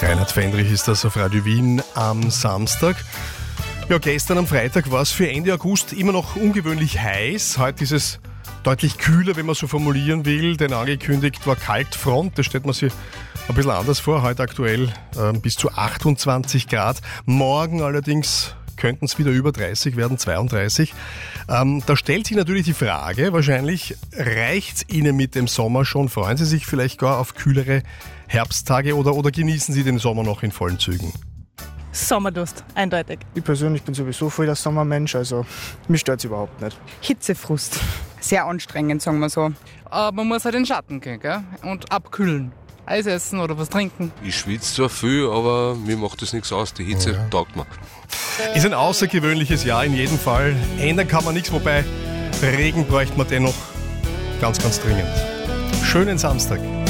Reinhard Fendrich ist das auf Radio Wien am Samstag. Ja, gestern am Freitag war es für Ende August immer noch ungewöhnlich heiß. Heute ist es deutlich kühler, wenn man so formulieren will, denn angekündigt war Kaltfront. Das stellt man sich ein bisschen anders vor. Heute aktuell bis zu 28 Grad. Morgen allerdings könnten es wieder über 30 werden, 32. Da stellt sich natürlich die Frage, wahrscheinlich reicht es Ihnen mit dem Sommer schon? Freuen Sie sich vielleicht gar auf kühlere Herbsttage oder genießen Sie den Sommer noch in vollen Zügen? Sommerdurst, eindeutig. Ich persönlich bin sowieso voll der Sommermensch, also mich stört es überhaupt nicht. Hitzefrust. Sehr anstrengend, sagen wir so. Man muss halt in den Schatten gehen, gell? Und abkühlen. Eis essen oder was trinken. Ich schwitze zwar viel, aber mir macht das nichts aus. Die Hitze taugt mir. Ist ein außergewöhnliches Jahr in jedem Fall. Ändern kann man nichts, wobei Regen bräuchte man dennoch ganz, ganz dringend. Schönen Samstag.